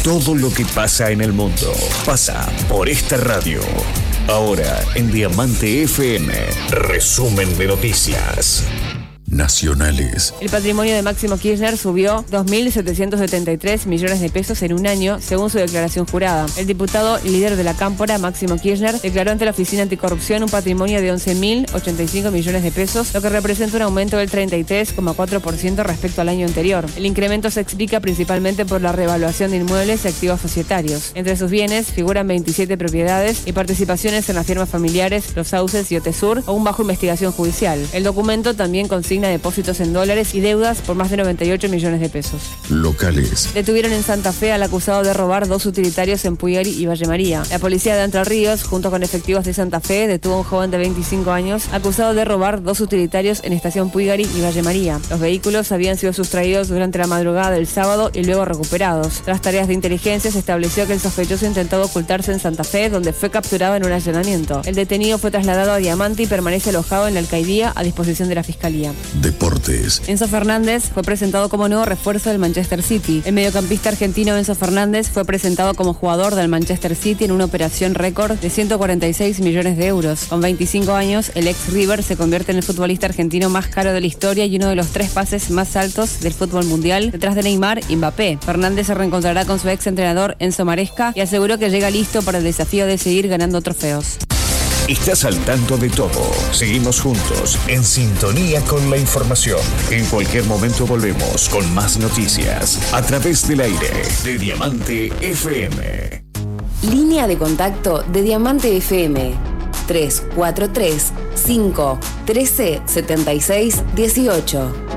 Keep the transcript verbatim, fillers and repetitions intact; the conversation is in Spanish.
Todo lo que pasa en el mundo pasa por esta radio. Ahora en Diamante F M, resumen de noticias nacionales. El patrimonio de Máximo Kirchner subió dos mil setecientos setenta y tres millones de pesos en un año, según su declaración jurada. El diputado líder de la Cámpora, Máximo Kirchner, declaró ante la Oficina Anticorrupción un patrimonio de once mil ochenta y cinco millones de pesos, lo que representa un aumento del treinta y tres coma cuatro por ciento respecto al año anterior. El incremento se explica principalmente por la revaluación de inmuebles y activos societarios. Entre sus bienes figuran veintisiete propiedades y participaciones en las firmas familiares Los Sauces y Otesur, aún bajo investigación judicial. El documento también consigna depósitos en dólares y deudas por más de noventa y ocho millones de pesos. Locales. Detuvieron en Santa Fe al acusado de robar dos utilitarios en Puyari y Valle María. La policía de Entre Ríos, junto con efectivos de Santa Fe, detuvo a un joven de veinticinco años acusado de robar dos utilitarios en Estación Puyari y Valle María. Los vehículos habían sido sustraídos durante la madrugada del sábado y luego recuperados. Tras tareas de inteligencia se estableció que el sospechoso intentó ocultarse en Santa Fe, donde fue capturado en un allanamiento. El detenido fue trasladado a Diamante y permanece alojado en la alcaidía a disposición de la Fiscalía. Deportes. Enzo Fernández fue presentado como nuevo refuerzo del Manchester City. El mediocampista argentino Enzo Fernández fue presentado como jugador del Manchester City en una operación récord de ciento cuarenta y seis millones de euros. Con veinticinco años, el ex River se convierte en el futbolista argentino más caro de la historia y uno de los tres pases más altos del fútbol mundial, detrás de Neymar y Mbappé. Fernández se reencontrará con su ex entrenador Enzo Maresca y aseguró que llega listo para el desafío de seguir ganando trofeos. Estás al tanto de todo. Seguimos juntos, en sintonía con la información. En cualquier momento volvemos con más noticias a través del aire de Diamante F M. Línea de contacto de Diamante F M. tres cuatro tres, cinco, uno tres, siete seis uno ocho.